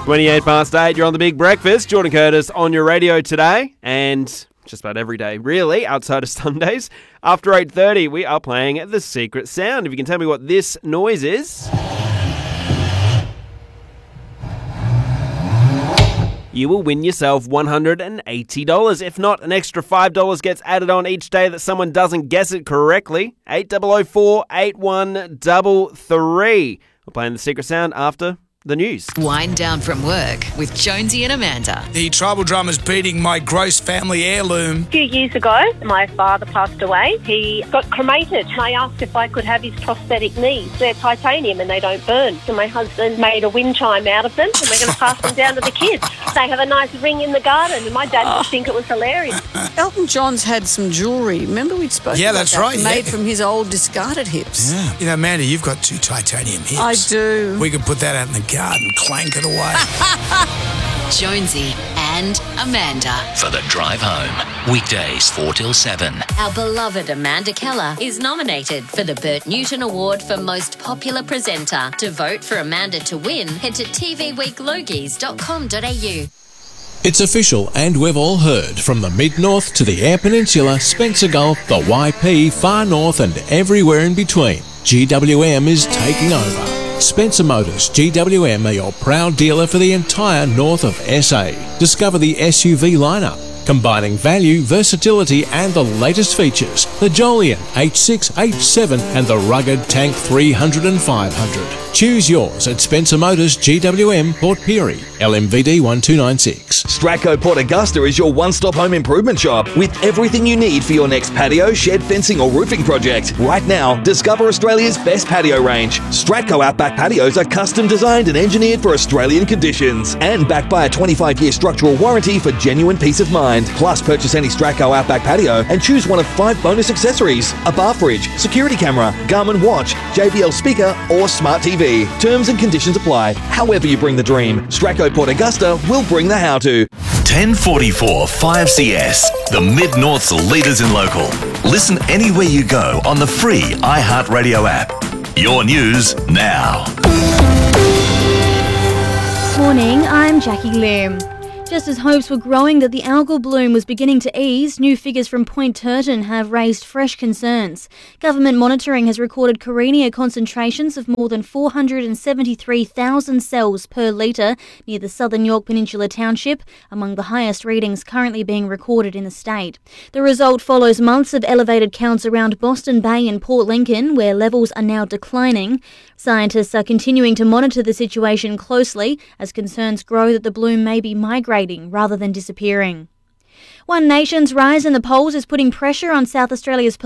28 past 8, you're on The Big Breakfast. Jordan Curtis on your radio today, and just about every day, really, outside of Sundays. After 8:30, we are playing The Secret Sound. If you can tell me what this noise is, you will win yourself $180. If not, an extra $5 gets added on each day that someone doesn't guess it correctly. 8004 8133. We're playing The Secret Sound after the news. Wind down from work with Jonesy and Amanda. The tribal drum is beating my gross family heirloom. A few years ago, my father passed away. He got cremated. I asked if I could have his prosthetic knees. They're titanium and they don't burn. So my husband made a wind chime out of them and we're going to pass them down to the kids. They have a nice ring in the garden and my dad would think it was hilarious. Elton John's had some jewellery. Remember we'd spoken about that's that? right. Made from his old discarded hips. Yeah. You know, Amanda, you've got 2 titanium hips. I do. We could put that out in the garden, clank it away. Jonesy and Amanda. For the drive home. Weekdays 4 till 7. Our beloved Amanda Keller is nominated for the Bert Newton Award for Most Popular Presenter. To vote for Amanda to win, head to tvweeklogies.com.au. It's official, and we've all heard, from the Mid-North to the Eyre Peninsula, Spencer Gulf, the YP, Far North and everywhere in between. GWM is taking over. Spencer Motors GWM are your proud dealer for the entire north of SA. Discover the SUV lineup, combining value, versatility and the latest features. The Jolion H6, H7 and the rugged Tank 300 and 500. Choose yours at Spencer Motors GWM, Port Pirie, LMVD 1296. Stratco Port Augusta is your one-stop home improvement shop with everything you need for your next patio, shed, fencing or roofing project. Right now, discover Australia's best patio range. Stratco Outback patios are custom designed and engineered for Australian conditions and backed by a 25-year structural warranty for genuine peace of mind. Plus, purchase any Stratco Outback patio and choose one of 5 bonus accessories: a bar fridge, security camera, Garmin watch, JBL speaker or smart TV. Terms and conditions apply. However you bring the dream, Stratco Port Augusta will bring the how-to. 1044 5CS. The Mid-North's leaders in local. Listen anywhere you go on the free iHeartRadio app. Your news now. Morning, I'm Jackie Lim. Just as hopes were growing that the algal bloom was beginning to ease, new figures from Point Turton have raised fresh concerns. Government monitoring has recorded Carenia concentrations of more than 473,000 cells per litre near the Southern York Peninsula Township, among the highest readings currently being recorded in the state. The result follows months of elevated counts around Boston Bay and Port Lincoln, where levels are now declining. Scientists are continuing to monitor the situation closely as concerns grow that the bloom may be migrating rather than disappearing. One Nation's rise in the polls is putting pressure on South Australia's